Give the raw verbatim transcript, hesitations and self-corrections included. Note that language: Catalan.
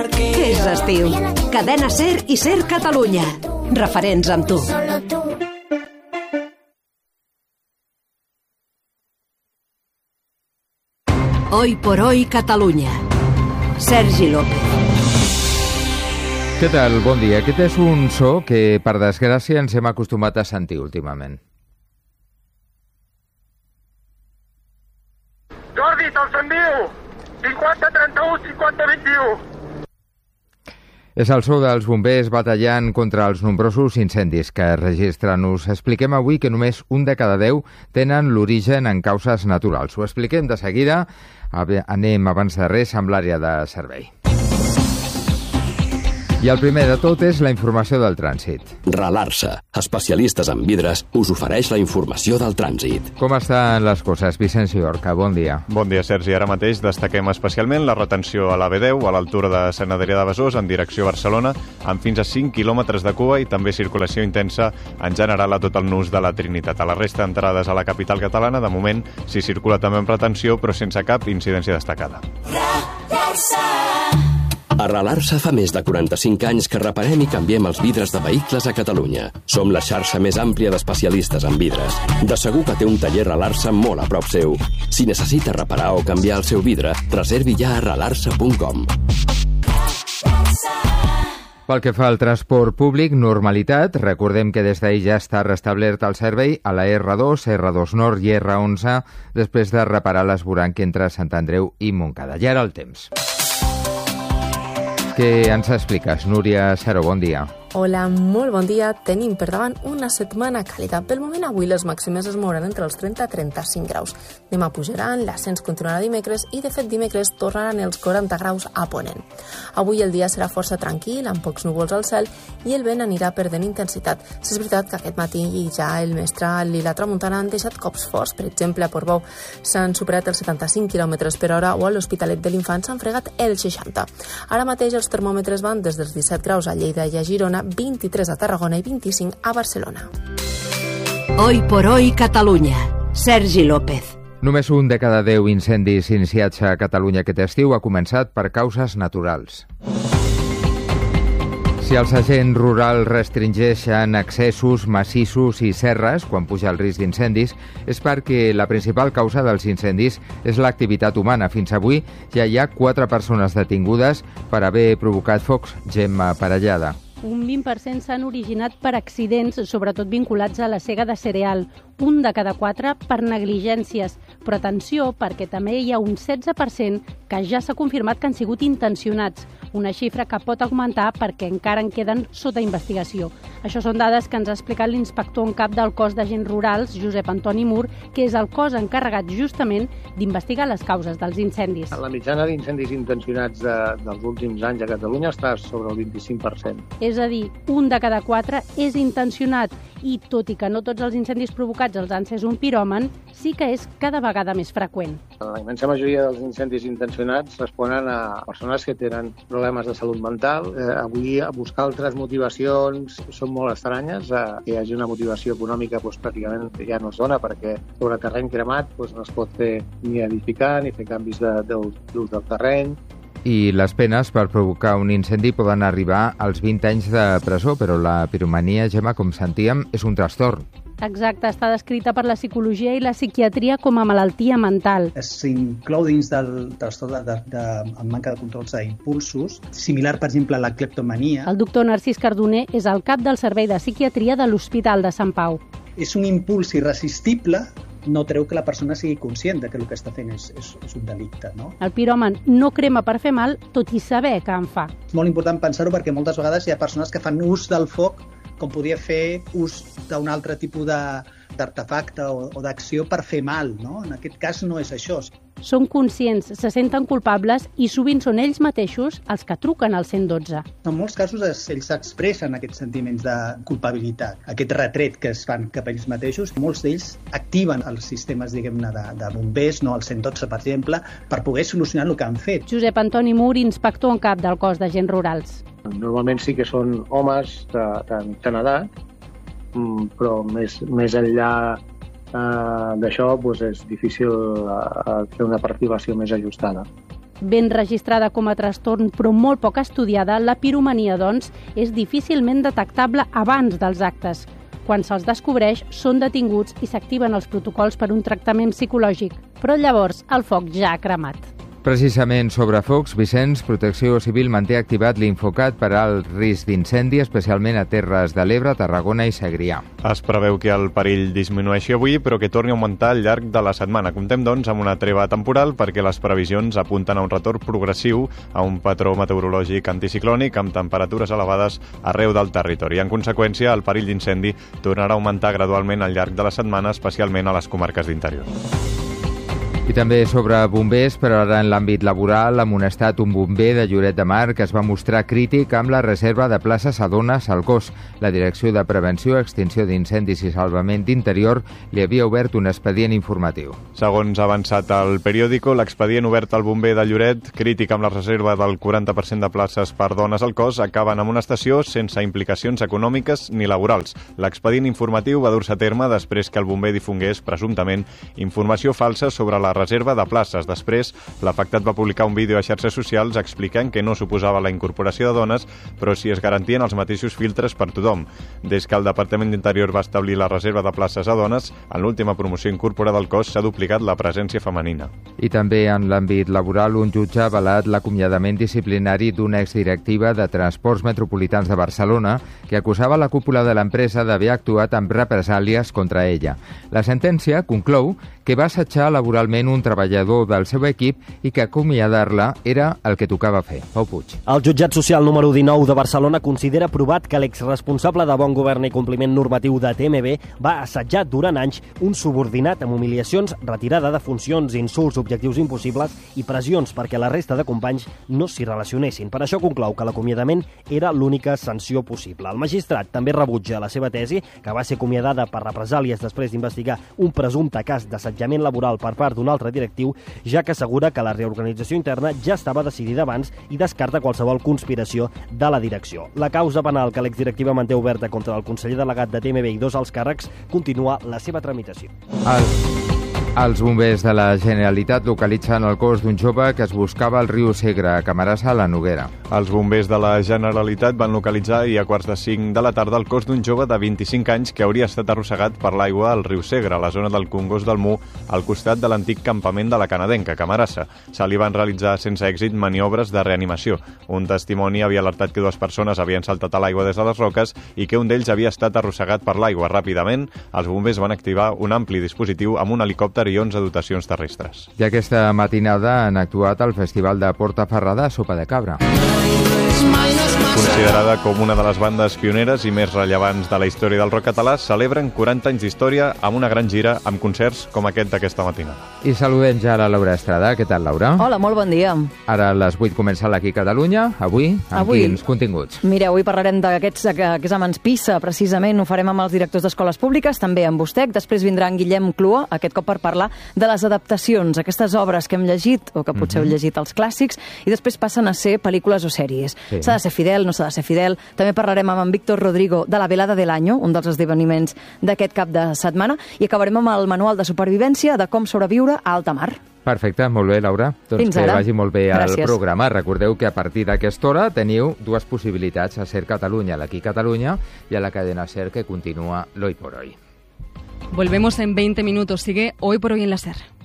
És estiu. Cadena SER i SER Catalunya. Referents amb tu. Hoy por hoy Catalunya. Sergi López. Què tal? Bon dia. Aquest és un so que, per desgràcia, ens hem acostumat a sentir últimament. Jordi, te'ls envio! cinquanta trenta-u, cinquanta vint-i-u. És el so dels bombers batallant contra els nombrosos incendis que registren. Us expliquem avui que només un de cada deu tenen l'origen en causes naturals. Ho expliquem de seguida. Anem abans de res amb l'àrea de servei. I el primer de tot és la informació del trànsit. Ralarsa, especialistes en vidres, us ofereix la informació del trànsit. Com estan les coses, Vicenç Llorca? Bon dia. Bon dia, Sergi. Ara mateix destaquem especialment la retenció a la B deu, a l'altura de Sant Adrià de Besòs, en direcció a Barcelona, amb fins a cinc quilòmetres de cua i també circulació intensa en general a tot el nus de la Trinitat. A la resta d'entrades a la capital catalana, de moment, s'hi circula també amb retenció, però sense cap incidència destacada. Ralarsa. A Ralarsa fa més de quaranta-cinc anys que reparem i canviem els vidres de vehicles a Catalunya. Som la xarxa més àmplia d'especialistes en vidres. De segur que té un taller Ralarsa molt a prop seu. Si necessita reparar o canviar el seu vidre, reservi ja a ralarsa punt com. Pel que fa al transport públic, normalitat. Recordem que des d'ahir ja està restablert el servei a la erra dos, erra dos Nord i erra onze, després de reparar l'esvoranc entre Sant Andreu i Montcada. I ara el temps. Què ens expliques, Núria Saro? Bon dia. Hola, molt bon dia. Tenim per davant una setmana càlida. Pel moment avui les màximes es mouran entre els trenta i trenta-cinc graus. Demà pujaran, l'ascens continuarà dimecres i de fet dimecres tornaran els quaranta graus a ponent. Avui el dia serà força tranquil, amb pocs núvols al cel i el vent anirà perdent intensitat. Si és veritat que aquest matí ja el mestral i la tramuntana han deixat cops forts. Per exemple, a Portbou s'han superat els setanta-cinc quilòmetres per hora o a l'Hospitalet de l'Infant s'han fregat els seixanta. Ara mateix els termòmetres van des dels disset graus a Lleida i a Girona, vint-i-tres a Tarragona i vint-i-cinc a Barcelona. Hoy por hoy Catalunya. Sergi López. Només un de cada deu incendis iniciats a Catalunya aquest estiu ha començat per causes naturals. Si els agents rurals restringeixen accessos, massissos i serres quan puja el risc d'incendis, és perquè la principal causa dels incendis és l'activitat humana. Fins avui ja hi ha quatre persones detingudes per haver provocat focs. Gemma Parellada. Un vint per cent s'han originat per accidents, sobretot vinculats a la sega de cereal, un de cada quatre per negligències. Però atenció, perquè també hi ha un setze per cent que ja s'ha confirmat que han sigut intencionats, una xifra que pot augmentar perquè encara en queden sota investigació. Això són dades que ens ha explicat l'inspector en cap del cos d'agents rurals, Josep Antoni Mur, que és el cos encarregat justament d'investigar les causes dels incendis. La mitjana d'incendis intencionats de, dels últims anys a Catalunya està sobre el vint-i-cinc per cent. És a dir, un de cada quatre és intencionat i, tot i que no tots els incendis provocats els han encès un piròman, sí que és cada vegada més freqüent. La immensa majoria dels incendis intencionats responen a persones que tenen problemes de salut mental. Eh, avui, a buscar altres motivacions són molt estranyes. Eh, que hi hagi una motivació econòmica doncs, pràcticament ja no es dona perquè sobre terreny cremat doncs, no es pot fer ni edificar ni fer canvis de, de, d'ús del terreny. I les penes per provocar un incendi poden arribar als vint anys de presó, però la piromania, Gemma, com sentíem, és un trastorn. Exacte, està descrita per la psicologia i la psiquiatria com a malaltia mental. S'inclou dins del trastorn de, de, de, de manca de controls d'impulsos, similar, per exemple, a la cleptomania. El doctor Narcís Cardoner és el cap del Servei de Psiquiatria de l'Hospital de Sant Pau. És un impuls irresistible, no treu que la persona sigui conscient de que el que està fent és, és, és un delicte, no? El piròman no crema per fer mal, tot i saber que en fa. És molt important pensar-ho perquè moltes vegades hi ha persones que fan ús del foc com podia fer ús d'un altre tipus de, d'artefacte o, o d'acció per fer mal, no? En aquest cas no és això. Són conscients, se senten culpables i sovint són ells mateixos els que truquen al cent i dotze. En molts casos es, ells expressen aquests sentiments de culpabilitat, aquest retret que es fan cap a ells mateixos. Molts d'ells activen els sistemes, diguem-ne, de, de bombers, no, el cent i dotze, per exemple, per poder solucionar el que han fet. Josep Antoni Mur, inspector en cap del cos d'agents rurals. Normalment sí que són homes de, de mitjana edat, però més, més enllà eh, d'això doncs és difícil eh, fer una perfilació més ajustada. Ben registrada com a trastorn però molt poc estudiada, la piromania, doncs, és difícilment detectable abans dels actes. Quan se'ls descobreix, són detinguts i s'activen els protocols per un tractament psicològic. Però llavors el foc ja ha cremat. Precisament sobre focs, Vicenç, Protecció Civil manté activat l'Infocat per al risc d'incendi, especialment a Terres de l'Ebre, Tarragona i Segrià. Es preveu que el perill disminueixi avui, però que torni a augmentar al llarg de la setmana. Comptem, doncs, amb una treva temporal perquè les previsions apunten a un retorn progressiu a un patró meteorològic anticiclònic amb temperatures elevades arreu del territori. En conseqüència, el perill d'incendi tornarà a augmentar gradualment al llarg de la setmana, especialment a les comarques d'interior. I també sobre bombers, però ara en l'àmbit laboral, ha amonestat un bomber de Lloret de Mar que es va mostrar crític amb la reserva de places a dones al cos. La Direcció de Prevenció, Extinció d'Incendis i Salvament d'Interior li havia obert un expedient informatiu. Segons ha avançat el periòdico, l'expedient obert al bomber de Lloret, crític amb la reserva del quaranta per cent de places per dones al cos, acaba en amonestació sense implicacions econòmiques ni laborals. L'expedient informatiu va dur-se a terme després que el bomber difongués, presumptament, informació falsa sobre la reserva de places. Després, l'afectat va publicar un vídeo a xarxes socials explicant que no suposava la incorporació de dones, però si es garantien els mateixos filtres per tothom. Des que el Departament d'Interior va establir la reserva de places a dones, en l'última promoció incorporada al cos s'ha duplicat la presència femenina. I també en l'àmbit laboral, un jutge ha avalat l'acomiadament disciplinari d'una exdirectiva de Transports Metropolitans de Barcelona que acusava la cúpula de l'empresa d'haver actuat amb represàlies contra ella. La sentència conclou que va assetjar laboralment un treballador del seu equip i que acomiadar-la era el que tocava fer. Pau Puig. El jutjat social número dinou de Barcelona considera provat que l'exresponsable de Bon Govern i Compliment Normatiu de T M B va assetjar durant anys un subordinat amb humiliacions, retirada de funcions, insults, objectius impossibles i pressions perquè la resta de companys no s'hi relacionessin. Per això conclou que l'acomiadament era l'única sanció possible. El magistrat també rebutja la seva tesi, que va ser acomiadada per represàlies després d'investigar un presumpte cas d'assetjament laboral per part d'un altre directiu, ja que assegura que la reorganització interna ja estava decidida abans i descarta qualsevol conspiració de la direcció. La causa penal que l'exdirectiva manté oberta contra el conseller delegat de T M B i dos alts càrrecs continua la seva tramitació. El... Els bombers de la Generalitat localitzen el cos d'un jove que es buscava al riu Segre, a Camarasa, a la Noguera. Els bombers de la Generalitat van localitzar ahir a quarts de cinc de la tarda el cos d'un jove de vint-i-cinc anys que hauria estat arrossegat per l'aigua al riu Segre, a la zona del Congost del Mu, al costat de l'antic campament de la Canadenca, Camarasa. Se li van realitzar sense èxit maniobres de reanimació. Un testimoni havia alertat que dues persones havien saltat a l'aigua des de les roques i que un d'ells havia estat arrossegat per l'aigua. Ràpidament, els bombers van activar un ampli dispositiu amb un helicòpter i onze dotacions terrestres. I aquesta matinada han actuat al Festival de Portaferrada a Sopa de Cabra. Considerada com una de les bandes pioneres i més rellevants de la història del rock català, celebren quaranta anys d'història amb una gran gira amb concerts com aquest d'aquesta matinada. I saludem ja la Laura Estrada. Què tal, Laura? Hola, molt bon dia. Ara a les vuit comença l'Aquí Catalunya. Avui, amb avui, quins continguts? Mira, avui parlarem d'aquests exàmens PISA, precisament. Ho farem amb els directors d'escoles públiques, també amb vostè. Després vindrà en Guillem Clua, aquest cop per parlar de les adaptacions, aquestes obres que hem llegit, o que potser mm-hmm. heu llegit els clàssics, i després passen a ser pel·lícules o sèries. Sí. S'ha de ser fidel, no s'ha de ser fidel. També parlarem amb en Víctor Rodrigo de la Velada del Año, un dels esdeveniments d'aquest cap de setmana, i acabarem amb el manual de supervivència de com sobreviure a alta mar. Perfecte, molt bé, Laura. Doncs Fins que ara. vagi molt bé Gràcies. el programa. Recordeu que a partir d'aquesta hora teniu dues possibilitats, a Ser Catalunya, l'Aquí Catalunya, i a la cadena Ser, que continua l'Hoy por Hoy. Volvemos en veinte minutos. Sigue Hoy por Hoy en la Ser.